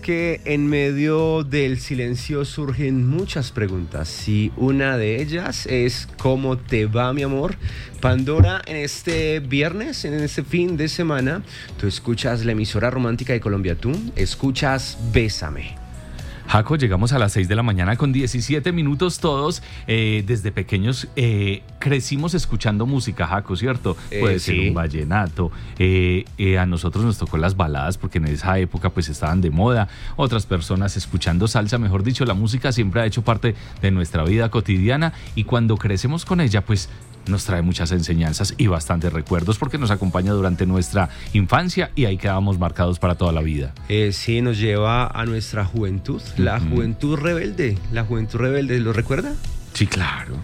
que en medio del silencio surgen muchas preguntas y una de ellas es ¿cómo te va, mi amor? Pandora, en este viernes, en este fin de semana, tú escuchas la emisora romántica de Colombia, tú escuchas Bésame. Jaco, llegamos a las 6 de la mañana con 17 minutos todos. Desde pequeños crecimos escuchando música, Jaco, ¿cierto? Puede ser un vallenato. A nosotros nos tocó las baladas porque en esa época pues estaban de moda. Otras personas escuchando salsa, mejor dicho, la música siempre ha hecho parte de nuestra vida cotidiana y cuando crecemos con ella pues nos trae muchas enseñanzas y bastantes recuerdos porque nos acompaña durante nuestra infancia y ahí quedamos marcados para toda la vida. Sí, nos lleva a nuestra juventud, la juventud rebelde. La juventud rebelde, ¿lo recuerda? Sí, claro.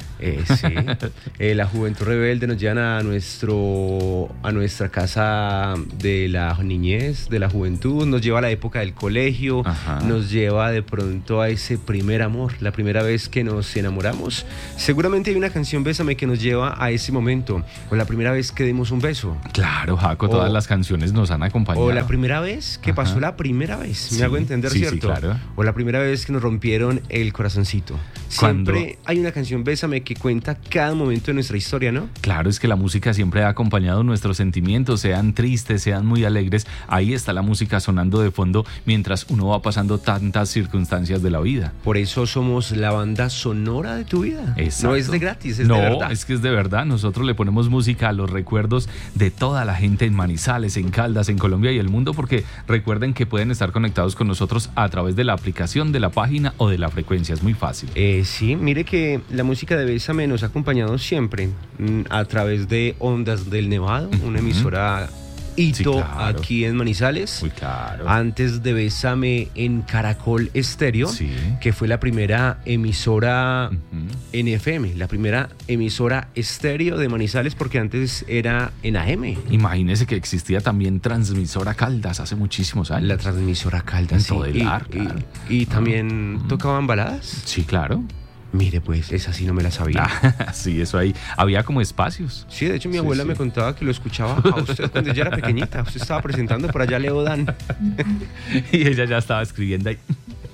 Sí. La juventud rebelde nos lleva a nuestra casa de la niñez, de la juventud, nos lleva a la época del colegio, nos lleva de pronto a ese primer amor, la primera vez que nos enamoramos. Seguramente hay una canción Bésame que nos lleva a ese momento, o la primera vez que dimos un beso. Claro, Jaco, todas las canciones nos han acompañado. O la primera vez que pasó la primera vez, me hago entender, ¿cierto? Sí, claro. O la primera vez que nos rompieron el corazoncito. Siempre hay una canción Bésame que cuenta cada momento de nuestra historia, ¿no? Claro, es que la música siempre ha acompañado nuestros sentimientos, sean tristes, sean muy alegres. Ahí está la música sonando de fondo mientras uno va pasando tantas circunstancias de la vida. Por eso somos la banda sonora de tu vida. Exacto. No es de gratis, es de verdad. No, es que es de verdad. Nosotros le ponemos música a los recuerdos de toda la gente en Manizales, en Caldas, en Colombia y el mundo, porque recuerden que pueden estar conectados con nosotros a través de la aplicación, de la página o de la frecuencia. Es muy fácil. Sí, mire que la música de Bésame nos ha acompañado siempre a través de Ondas del Nevado, una emisora hito aquí en Manizales. Muy claro. Antes de Bésame en Caracol Estéreo, que fue la primera emisora en FM, la primera emisora estéreo de Manizales, porque antes era en AM. Imagínese que existía también Transmisora Caldas hace muchísimos años. La Transmisora Caldas, sí. Y también tocaban baladas. Sí, claro. Mire, pues, esa sí no me la sabía. Sí, eso ahí. Había como espacios. Sí, de hecho mi abuela me contaba que lo escuchaba a usted cuando ella era pequeñita. Usted estaba presentando por allá Leo Dan. Y ella ya estaba escribiendo ahí.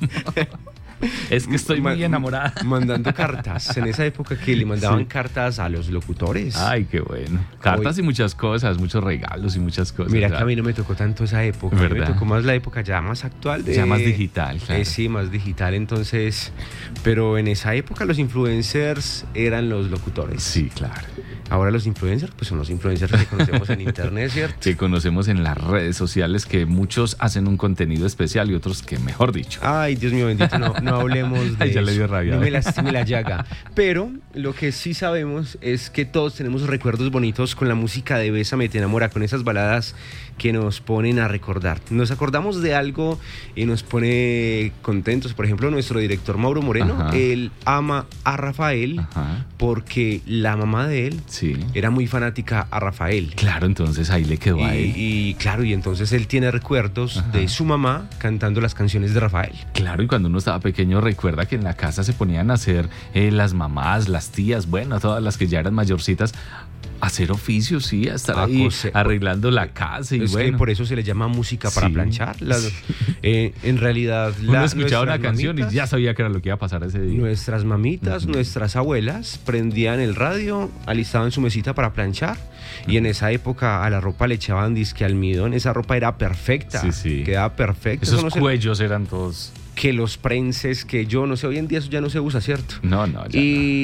Es que estoy muy enamorada. Mandando cartas. En esa época que le mandaban cartas a los locutores. Ay, qué bueno. Cartas y muchas cosas, muchos regalos y muchas cosas. Mira, que a mí no me tocó tanto esa época. A mí me tocó más la época ya más actual. Ya más digital, claro. Sí, más digital. Entonces, pero en esa época los influencers eran los locutores. Sí, claro. Ahora los influencers, pues son los influencers que conocemos en internet, ¿cierto? Que conocemos en las redes sociales, que muchos hacen un contenido especial y otros que, mejor dicho. Ay, Dios mío bendito, no hablemos de Ay, ya eso. Le dio rabia. No me lastime la llaga. Pero lo que sí sabemos es que todos tenemos recuerdos bonitos con la música de Bésame, te enamora, con esas baladas que nos ponen a recordar. Nos acordamos de algo y nos pone contentos. Por ejemplo, nuestro director Mauro Moreno, él ama a Rafael porque la mamá de él era muy fanática a Rafael. Claro, entonces ahí le quedó a él. Y claro, y entonces él tiene recuerdos de su mamá cantando las canciones de Rafael. Claro, y cuando uno estaba pequeño recuerda que en la casa se ponían a hacer las mamás, las tías, bueno, todas las que ya eran mayorcitas, hacer oficios, sí, a estar ahí arreglando la casa y que por eso se le llama música para planchar. En realidad, uno escuchaba una canción y ya sabía que era lo que iba a pasar ese día. Nuestras mamitas, nuestras abuelas prendían el radio, alistaban su mesita para planchar y en esa época a la ropa le echaban disque almidón. Esa ropa era perfecta, quedaba perfecta. Esos cuellos eran todos. Que los prenses, que yo no sé, hoy en día eso ya no se usa, ¿cierto? No, ya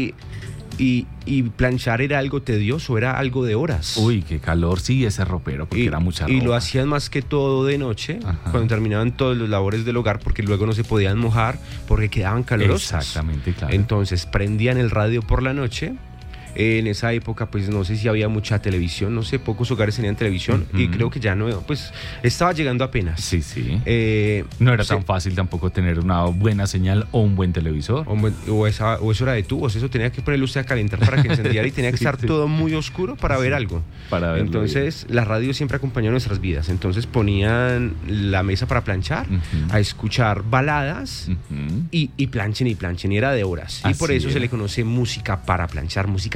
Y planchar era algo tedioso, era algo de horas. Uy, qué calor, sí, ese ropero, porque era mucha ropa. Y lo hacían más que todo de noche, cuando terminaban todos los labores del hogar, porque luego no se podían mojar, porque quedaban calurosas. Exactamente, claro. Entonces prendían el radio por la noche. En esa época, pues no sé si había mucha televisión, no sé, pocos hogares tenían televisión y creo que ya no, pues estaba llegando apenas. Sí. No era tan fácil tampoco tener una buena señal o un buen televisor. O eso era de tubos, eso tenía que ponerle usted a calentar para que encendiera y tenía que estar todo muy oscuro para ver algo. Entonces, la radio siempre acompañó nuestras vidas. Entonces ponían la mesa para planchar, a escuchar baladas y planchen, y era de horas. Y por eso se le conoce música para planchar, música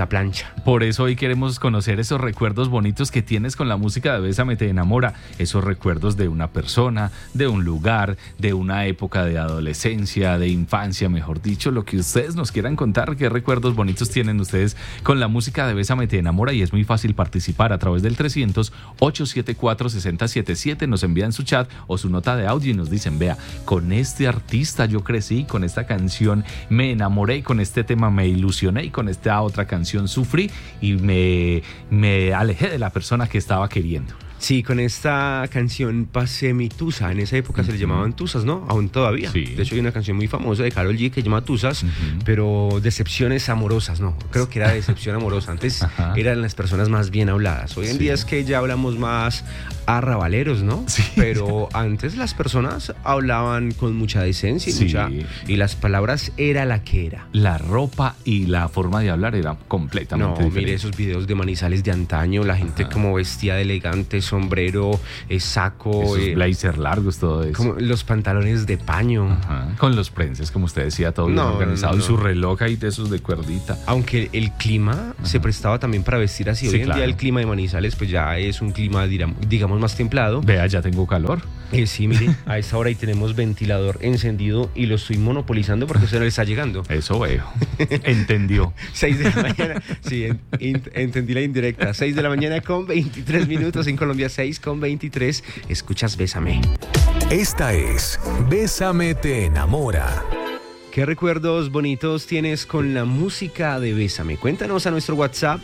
una plancha. Por eso hoy queremos conocer esos recuerdos bonitos que tienes con la música de Bésame te enamora, esos recuerdos de una persona, de un lugar, de una época de adolescencia, de infancia, mejor dicho, lo que ustedes nos quieran contar, qué recuerdos bonitos tienen ustedes con la música de Bésame te enamora. Y es muy fácil participar a través del 300-874-6077, nos envían su chat o su nota de audio y nos dicen, vea, con este artista yo crecí, con esta canción me enamoré, con este tema me ilusioné y con esta otra canción sufrí y me alejé de la persona que estaba queriendo. Sí, con esta canción pasé mi tusa. En esa época se le llamaban tusas, ¿no? Aún todavía. Sí. De hecho, hay una canción muy famosa de Karol G que se llama Tusas, pero decepciones amorosas, ¿no? Creo que era decepción amorosa. Antes eran las personas más bien habladas. Hoy en día es que ya hablamos más arrabaleros, ¿no? Sí. Pero antes las personas hablaban con mucha decencia y las palabras era la que era. La ropa y la forma de hablar era completamente diferente. Mire esos videos de Manizales de antaño, la gente como vestía de elegante, sombrero, saco, esos blazer largos, todo eso. Como los pantalones de paño. Con los prenses, como usted decía, todo bien organizado. Y su reloj ahí de esos de cuerdita. Aunque el clima se prestaba también para vestir así. Hoy en día el clima de Manizales pues ya es un clima, digamos, más templado. Vea, ya tengo calor. Sí, mire, a esta hora ahí tenemos ventilador encendido y lo estoy monopolizando porque se le está llegando. Eso veo. Entendió. 6 de la mañana. Sí, entendí la indirecta. 6 de la mañana con 23 minutos en Colombia, 6 con 23. Escuchas Bésame. Esta es Bésame te enamora. ¿Qué recuerdos bonitos tienes con la música de Bésame? Cuéntanos a nuestro WhatsApp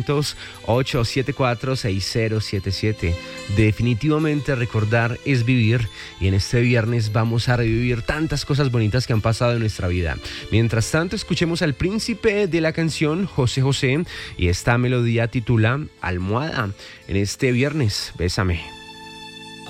300-874-6077. Definitivamente recordar es vivir y en este viernes vamos a revivir tantas cosas bonitas que han pasado en nuestra vida. Mientras tanto, escuchemos al príncipe de la canción, José José, y esta melodía titula Almohada en este viernes. Bésame.